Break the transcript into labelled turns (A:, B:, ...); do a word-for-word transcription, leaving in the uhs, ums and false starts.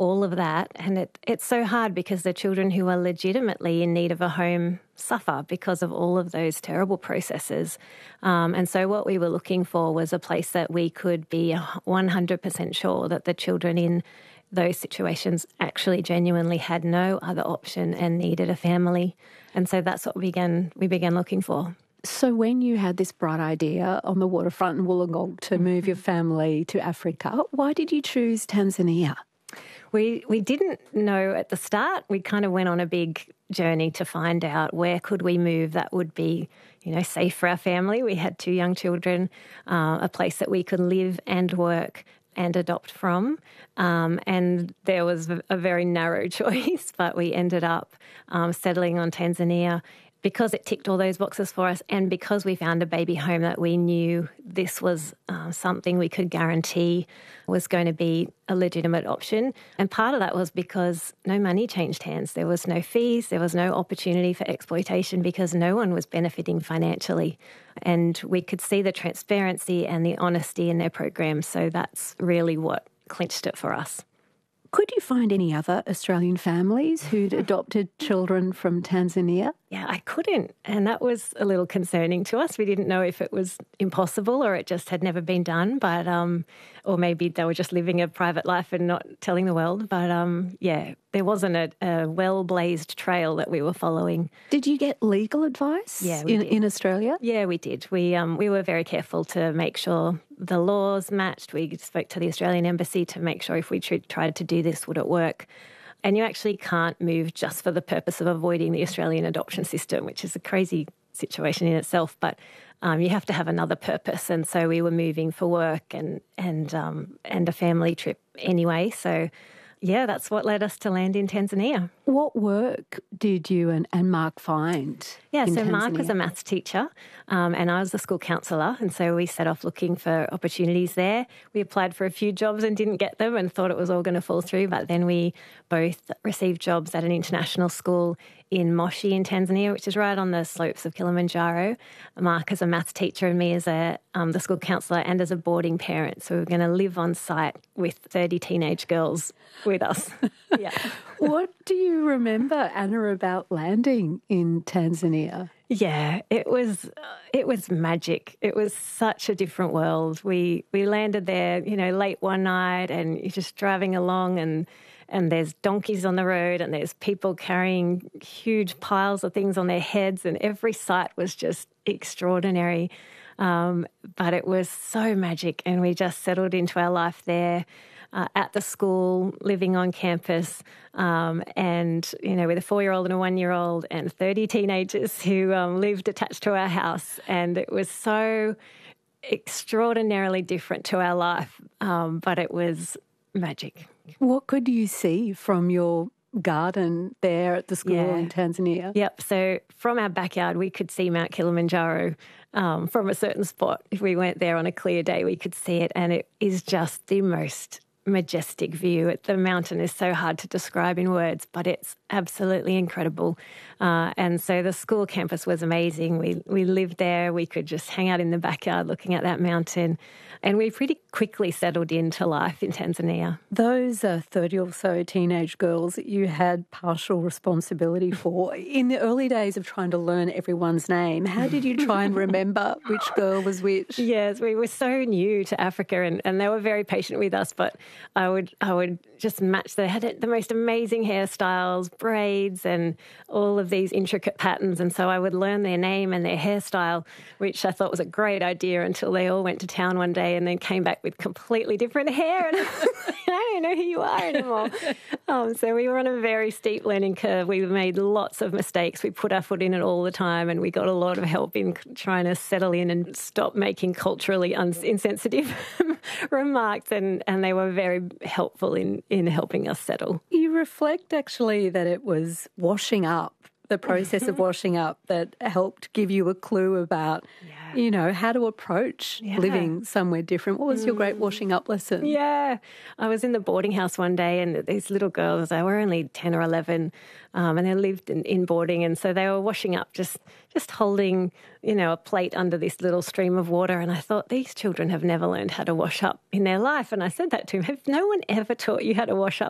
A: all of that. And it, it's so hard because the children who are legitimately in need of a home suffer because of all of those terrible processes. Um, and so what we were looking for was a place that we could be one hundred percent sure that the children in those situations actually genuinely had no other option and needed a family. And so that's what we began, we began looking for.
B: So when you had this bright idea on the waterfront in Wollongong to move your family to Africa, why did you choose Tanzania?
A: We we didn't know at the start. We kind of went on a big journey to find out where could we move that would be, you know, safe for our family. We had two young children, uh, a place that we could live and work and adopt from. Um, and there was a very narrow choice, but we ended up um, settling on Tanzania because it ticked all those boxes for us and because we found a baby home that we knew this was uh, something we could guarantee was going to be a legitimate option. And part of that was because no money changed hands. There was no fees, there was no opportunity for exploitation because no one was benefiting financially. And we could see the transparency and the honesty in their programs. So that's really what clinched it for us.
B: Could you find any other Australian families who'd adopted children from Tanzania?
A: Yeah, I couldn't. And that was a little concerning to us. We didn't know if it was impossible or it just had never been done, but um, or maybe they were just living a private life and not telling the world. But um, yeah, there wasn't a, a well-blazed trail that we were following.
B: Did you get legal advice
A: yeah, we
B: in,
A: did.
B: in Australia?
A: Yeah, we did. We um, we were very careful to make sure the laws matched. We spoke to the Australian Embassy to make sure if we tr- tried to do this, would it work? And you actually can't move just for the purpose of avoiding the Australian adoption system, which is a crazy situation in itself. But um, you have to have another purpose. And so we were moving for work and and um, and a family trip anyway. So yeah, that's what led us to land in Tanzania.
B: What work did you and, and Mark find?
A: Yeah,
B: in
A: so
B: Tanzania?
A: Mark was a maths teacher um, and I was the school counsellor, and so we set off looking for opportunities there. We applied for a few jobs and didn't get them and thought it was all going to fall through, but then we both received jobs at an international school in Moshi in Tanzania, which is right on the slopes of Kilimanjaro. Mark as a maths teacher and me as a um, the school counsellor and as a boarding parent. So we were going to live on site with thirty teenage girls with us. Yeah.
B: What do you remember, Anna, about landing in Tanzania?
A: Yeah, it was it was magic. It was such a different world. We we landed there, you know, late one night, and you're just driving along, and and there's donkeys on the road, and there's people carrying huge piles of things on their heads, and every sight was just extraordinary. Um, but it was so magic, and we just settled into our life there. Uh, at the school, living on campus, um, and, you know, with a four-year-old and a one-year-old and thirty teenagers who um, lived attached to our house. And it was so extraordinarily different to our life, um, but it was magic.
B: What could you see from your garden there at the school
A: Yeah.
B: in Tanzania?
A: Yep. So from our backyard, we could see Mount Kilimanjaro um, from a certain spot. If we went there on a clear day, we could see it. And it is just the most majestic view. The mountain is so hard to describe in words, but it's absolutely incredible. Uh, and so the school campus was amazing. We we lived there. We could just hang out in the backyard looking at that mountain. And we pretty quickly settled into life in Tanzania.
B: Those uh, thirty or so teenage girls that you had partial responsibility for, in the early days of trying to learn everyone's name, how did you try and remember which girl was which?
A: Yes, we were so new to Africa, and, and they were very patient with us, but I would I would just match. They had the most amazing hairstyles, braids, and all of these intricate patterns, and so I would learn their name and their hairstyle, which I thought was a great idea until they all went to town one day and then came back with completely different hair, and I don't know who you are anymore. Um, so we were on a very steep learning curve. We made lots of mistakes. We put our foot in it all the time, and we got a lot of help in trying to settle in and stop making culturally un- insensitive remarks, and, and they were very helpful in, in helping us settle.
B: You reflect actually that it was washing up, the process of washing up, that helped give you a clue about, yeah. you know, how to approach yeah. living somewhere different. What was mm. your great washing up lesson?
A: Yeah. I was in the boarding house one day, and these little girls, they were only ten or eleven, um, and they lived in, in boarding, and so they were washing up, just just holding, you know, a plate under this little stream of water. And I thought, these children have never learned how to wash up in their life. And I said that to him, have no one ever taught you how to wash up?